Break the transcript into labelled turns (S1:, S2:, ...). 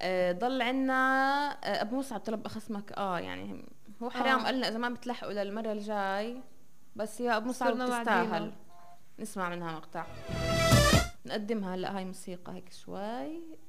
S1: ضل عنا ابو مصعب طلب اخصمك يعني هو حرام قالنا اذا ما بتلحقوا للمره الجاي. بس يا ابو مصعب
S2: صرنا
S1: بتستاهل.
S2: معدينا.
S1: نسمع منها مقطع نقدمها هلا. هاي موسيقى هيك شوي.